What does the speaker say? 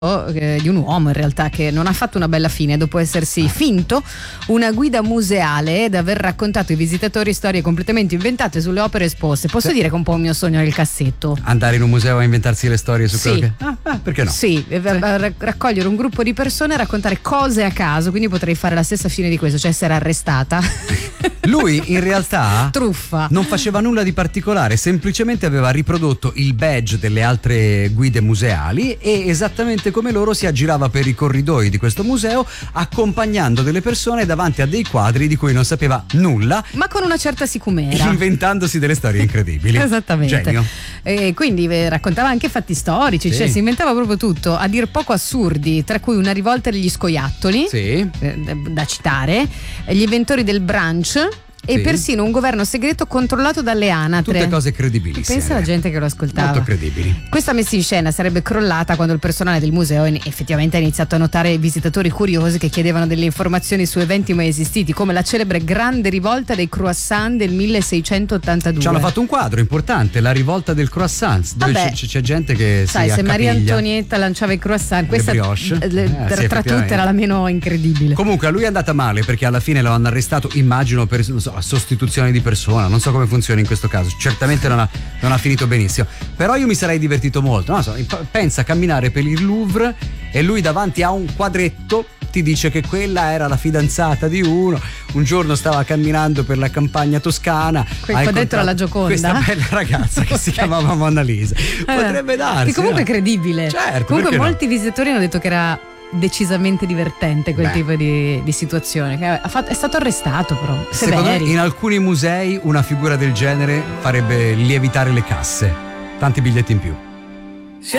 di un uomo in realtà che non ha fatto una bella fine dopo essersi finto una guida museale ed aver raccontato ai visitatori storie completamente inventate sulle opere esposte. Posso dire che è un po' un mio sogno nel cassetto. Andare in un museo a inventarsi le storie su quello che... perché no? Sì, raccogliere un gruppo di persone e raccontare cose a caso, quindi potrei fare la stessa fine di questo, cioè essere arrestata. Lui in realtà truffa. Non faceva nulla di particolare, semplicemente aveva riprodotto il badge delle altre guide museali e esattamente come loro si aggirava per i corridoi di questo museo accompagnando delle persone davanti a dei quadri di cui non sapeva nulla, ma con una certa sicumera, inventandosi delle storie incredibili. Esattamente. Genio. E quindi raccontava anche fatti storici, cioè si inventava proprio tutto, a dir poco assurdi, tra cui una rivolta degli scoiattoli, da citare, gli inventori del brunch e persino un governo segreto controllato dalle anatre. Tutte cose credibilissime. Pensa alla gente che lo ascoltava. Molto credibili. Questa messa in scena sarebbe crollata quando il personale del museo effettivamente ha iniziato a notare visitatori curiosi che chiedevano delle informazioni su eventi mai esistiti, come la celebre grande rivolta dei croissant del 1682. Ci hanno fatto un quadro importante, la rivolta del croissant, dove c'è gente che sai, si se accapiglia. Maria Antonietta lanciava i croissant, questa tra tutte era la meno incredibile. Comunque a lui è andata male perché alla fine lo hanno arrestato, immagino per la sostituzione di persona, non so come funziona in questo caso, certamente non ha finito benissimo, però io mi sarei divertito molto, pensa a camminare per il Louvre e lui davanti a un quadretto ti dice che quella era la fidanzata di uno, un giorno stava camminando per la campagna toscana, quel quadretto era la Gioconda, questa bella ragazza che si chiamava Mona Lisa, potrebbe darsi, che comunque è credibile, certo, comunque molti visitatori hanno detto che era decisamente divertente quel tipo di situazione, che è stato arrestato, però secondo me in alcuni musei una figura del genere farebbe lievitare le casse, tanti biglietti in più.